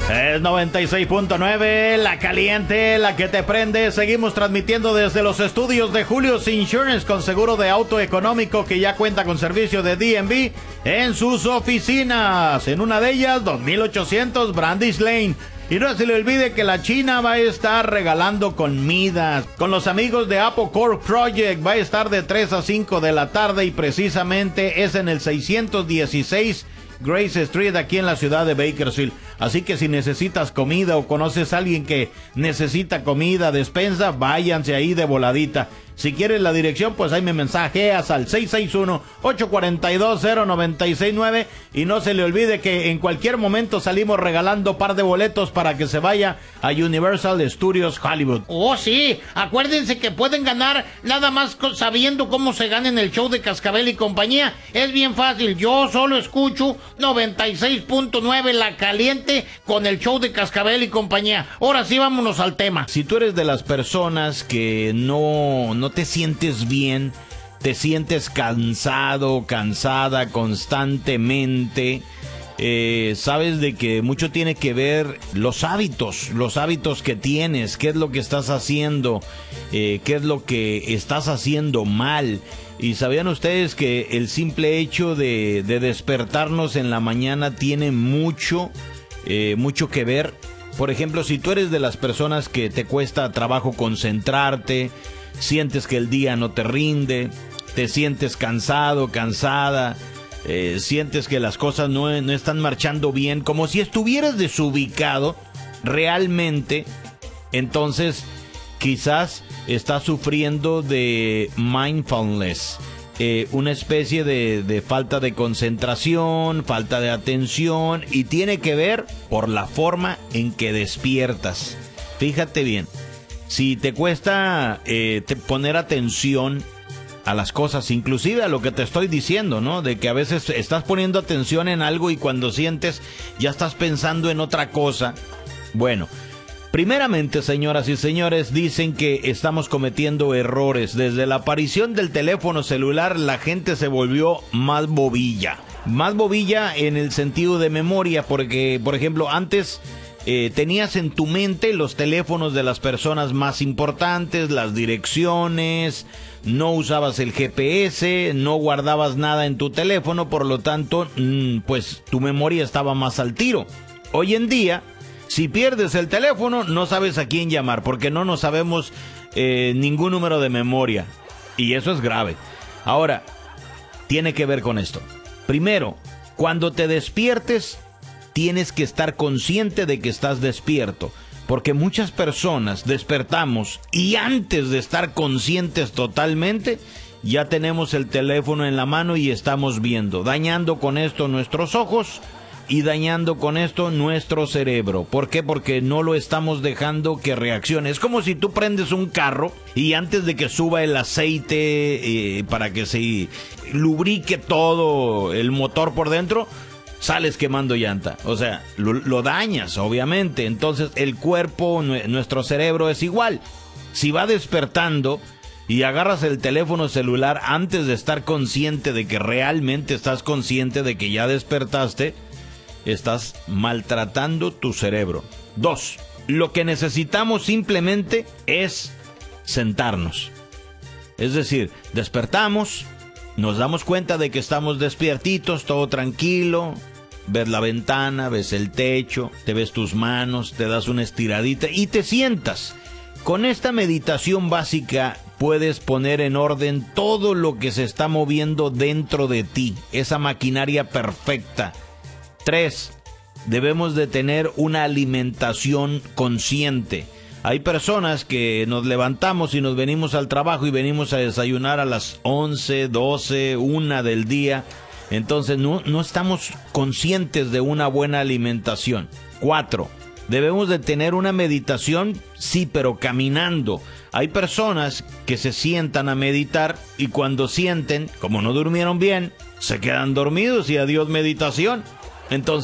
Es 96.9, la caliente, la que te prende. Seguimos transmitiendo desde los estudios de Julius Insurance con seguro de auto económico que ya cuenta con servicio de DMV en sus oficinas. En una de ellas, 2800 Brandis Lane. Y no se le olvide que la China va a estar regalando comidas. Con los amigos de Apple Core Project va a estar de 3 a 5 de la tarde y precisamente es en el 616 Grace Street aquí en la ciudad de Bakersfield. Así que si necesitas comida o conoces a alguien que necesita comida, despensa, váyanse ahí de voladita. Si quieres la dirección, pues ahí me mensajeas al 661-842-0969 y no se le olvide que en cualquier momento salimos regalando par de boletos para que se vaya a Universal Studios Hollywood. Oh, sí, acuérdense que pueden ganar nada más sabiendo cómo se gana en el show de Cascabel y compañía. Es bien fácil, yo solo escucho 96.9 La Caliente con el show de Cascabel y compañía. Ahora sí, vámonos al tema. Si tú eres de las personas que no te sientes bien, te sientes cansado, cansada constantemente, sabes de que mucho tiene que ver los hábitos que tienes, qué es lo que estás haciendo, qué es lo que estás haciendo mal. Y sabían ustedes que el simple hecho de despertarnos en la mañana tiene mucho que ver. Por ejemplo, si tú eres de las personas que te cuesta trabajo concentrarte, sientes que el día no te rinde, te sientes cansado, cansada, sientes que las cosas no están marchando bien, como si estuvieras desubicado realmente, entonces quizás estás sufriendo de mindfulness, una especie de falta de concentración, falta de atención, y tiene que ver por la forma en que despiertas. Fíjate bien. Si te cuesta poner atención a las cosas, inclusive a lo que te estoy diciendo, ¿no? De que a veces estás poniendo atención en algo y cuando sientes ya estás pensando en otra cosa. Bueno, primeramente, señoras y señores, dicen que estamos cometiendo errores. Desde la aparición del teléfono celular, la gente se volvió más bobilla. Más bobilla en el sentido de memoria, porque, por ejemplo, antes tenías en tu mente los teléfonos de las personas más importantes, las direcciones, no usabas el GPS, no guardabas nada en tu teléfono, por lo tanto, pues tu memoria estaba más al tiro. Hoy en día, si pierdes el teléfono, no sabes a quién llamar, porque no nos sabemos ningún número de memoria, y eso es grave. Ahora, tiene que ver con esto. Primero, cuando te despiertes, tienes que estar consciente de que estás despierto, porque muchas personas despertamos y antes de estar conscientes totalmente, ya tenemos el teléfono en la mano y estamos viendo, dañando con esto nuestros ojos y dañando con esto nuestro cerebro. ¿Por qué? Porque no lo estamos dejando que reaccione. Es como si tú prendes un carro y antes de que suba el aceite para que se lubrique todo el motor por dentro, sales quemando llanta. O sea, lo dañas, obviamente. Entonces el cuerpo, nuestro cerebro es igual. Si va despertando y agarras el teléfono celular antes de estar consciente de que realmente estás consciente de que ya despertaste, estás maltratando tu cerebro. 2. Lo que necesitamos simplemente es sentarnos. Es decir, despertamos, nos damos cuenta de que estamos despiertitos, todo tranquilo, ves la ventana, ves el techo, te ves tus manos, te das una estiradita y te sientas. Con esta meditación básica puedes poner en orden todo lo que se está moviendo dentro de ti, esa maquinaria perfecta. 3. Debemos de tener una alimentación consciente. Hay personas que nos levantamos y nos venimos al trabajo y venimos a desayunar a las 11, 12, 1 del día. Entonces no estamos conscientes de una buena alimentación. 4. Debemos de tener una meditación, sí, pero caminando. Hay personas que se sientan a meditar y cuando sienten, como no durmieron bien, se quedan dormidos y adiós meditación. Entonces